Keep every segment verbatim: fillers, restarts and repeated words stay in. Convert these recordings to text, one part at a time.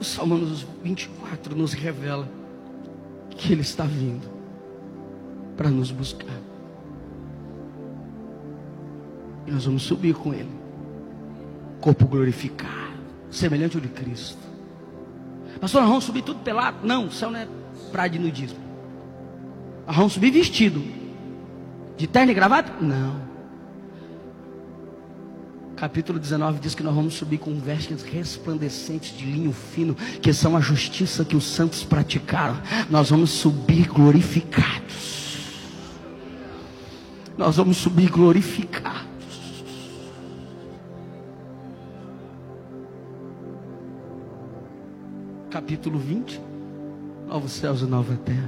O Salmo vinte e quatro nos revela que Ele está vindo para nos buscar. E nós vamos subir com Ele, corpo glorificado, semelhante ao de Cristo. Pastor, nós vamos subir tudo pelado? Não, o céu não é praia de nudismo. Nós vamos subir vestido de terno e gravata? Não. Capítulo dezenove diz que nós vamos subir com vestes resplandecentes de linho fino, que são a justiça que os santos praticaram. Nós vamos subir glorificados. Nós vamos subir glorificados. Capítulo vinte, novos céus e nova terra.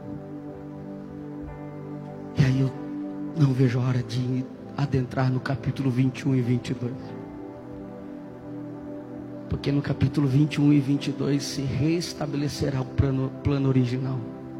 E aí eu não vejo a hora de adentrar no capítulo vinte e um e vinte e dois. Porque no capítulo vinte e um e vinte e dois se reestabelecerá o plano, plano original.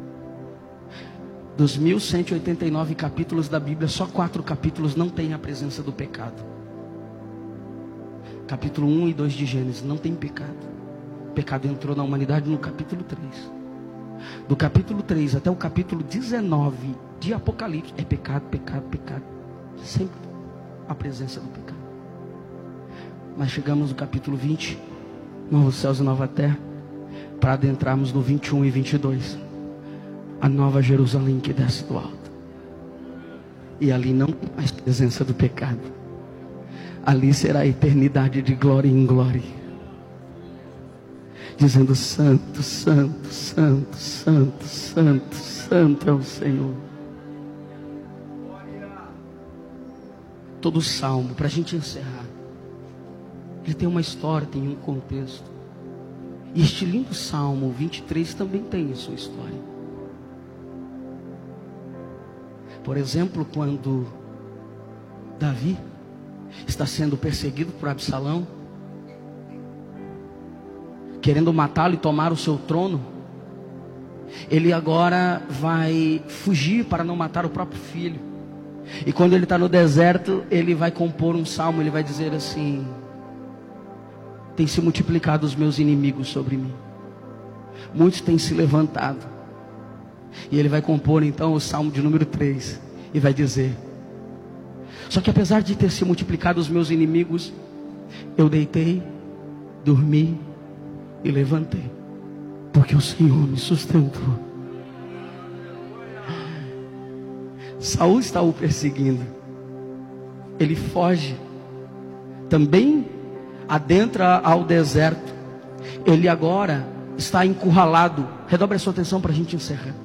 Dos mil cento e oitenta e nove capítulos da Bíblia, só quatro capítulos não tem a presença do pecado. Capítulo um e dois de Gênesis não tem pecado. O pecado entrou na humanidade no capítulo três. Do capítulo três até o capítulo dezenove de Apocalipse é pecado, pecado, pecado. Sempre a presença do pecado. Mas chegamos no capítulo vinte, novos céus e nova terra, para adentrarmos no vinte e um e vinte e dois, a nova Jerusalém que desce do alto. E ali não tem mais presença do pecado. Ali será a eternidade de glória em glória, dizendo: santo, santo, santo, santo, santo, santo é o Senhor. Todo salmo, para a gente encerrar, ele tem uma história, tem um contexto. E este lindo salmo vinte e três também tem a sua história. Por exemplo, quando Davi está sendo perseguido por Absalão, querendo matá-lo e tomar o seu trono, ele agora vai fugir para não matar o próprio filho. E quando ele está no deserto, ele vai compor um salmo. Ele vai dizer assim: tem se multiplicado os meus inimigos sobre mim, muitos têm se levantado. E ele vai compor então o salmo de número três e vai dizer: só que apesar de ter se multiplicado os meus inimigos, eu deitei, dormi e levantei, porque o Senhor me sustentou. Saul está o perseguindo. Ele foge, também adentra ao deserto. Ele agora está encurralado. Redobre a sua atenção para a gente encerrar.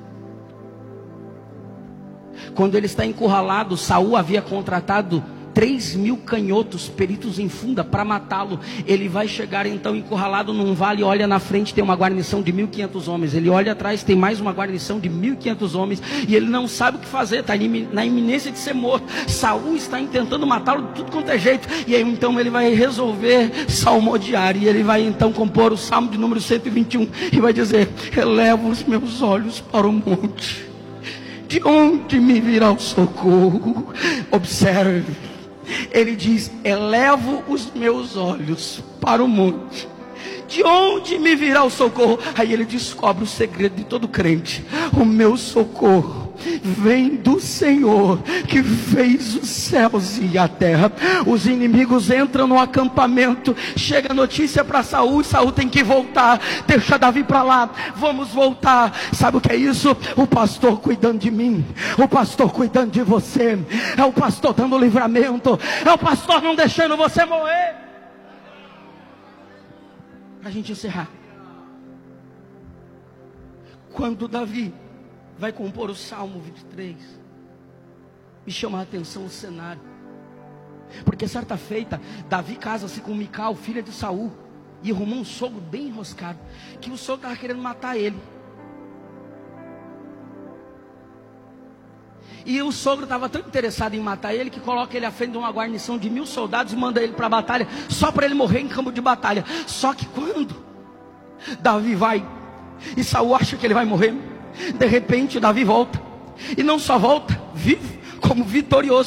Quando ele está encurralado, Saul havia contratado três mil canhotos, peritos em funda, para matá-lo. Ele vai chegar então encurralado num vale, olha na frente, tem uma guarnição de mil e quinhentos homens. Ele olha atrás, tem mais uma guarnição de mil e quinhentos homens. E ele não sabe o que fazer, está na iminência de ser morto. Saul está tentando matá-lo de tudo quanto é jeito. E aí então ele vai resolver salmodiar. E ele vai então compor o salmo de número cento e vinte e um. E vai dizer: elevo os meus olhos para o monte, de onde me virá o socorro? Observe. Ele diz: elevo os meus olhos para o monte, de onde me virá o socorro? Aí ele descobre o segredo de todo crente: o meu socorro vem do Senhor, que fez os céus e a terra. Os inimigos entram no acampamento, chega a notícia para Saul, Saul tem que voltar, deixa Davi para lá, vamos voltar. Sabe o que é isso? O pastor cuidando de mim, o pastor cuidando de você, é o pastor dando livramento, é o pastor não deixando você morrer. Para a gente encerrar, quando Davi vai compor o Salmo vinte e três, me chama a atenção o cenário. Porque certa feita, Davi casa-se com Mical, filha de Saul, e arrumou um sogro bem enroscado, que o sogro estava querendo matar ele. E o sogro estava tão interessado em matar ele, que coloca ele à frente de uma guarnição de mil soldados e manda ele para a batalha, só para ele morrer em campo de batalha. Só que quando Davi vai, e Saul acha que ele vai morrer, de repente Davi volta, e não só volta vivo, como vitorioso.